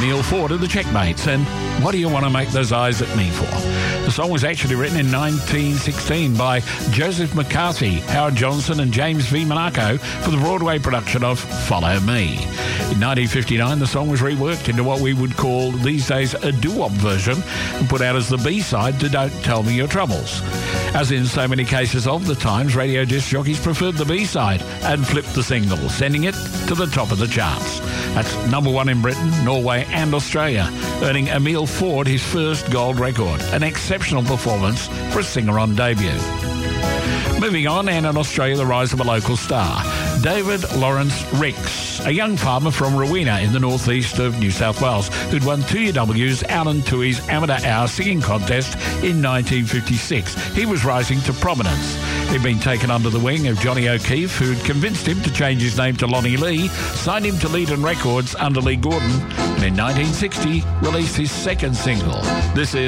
Emile Ford of the Checkmates and What Do You Want to Make Those Eyes at Me For? The song was actually written in 1916 by Joseph McCarthy, Howard Johnson and James V. Monaco for the Broadway production of Follow Me. In 1959, the song was reworked into what we would call these days a doo-wop version and put out as the B-side to Don't Tell Me Your Troubles. As in so many cases of the times, radio disc jockeys preferred the B-side and flipped the single, sending it to the top of the charts. That's number one in Britain, Norway and Australia, earning Emile Ford his first gold record, an exceptional performance for a singer on debut. Moving on, and in Australia, the rise of a local star, David Lawrence Ricks, a young farmer from Rowena in the northeast of New South Wales, who'd won 2 UW's Alan Tui's Amateur Hour Singing Contest in 1956. He was rising to prominence. He'd been taken under the wing of Johnny O'Keefe, who'd convinced him to change his name to Lonnie Lee, signed him to Leadon Records under Lee Gordon, and in 1960 released his second single. This is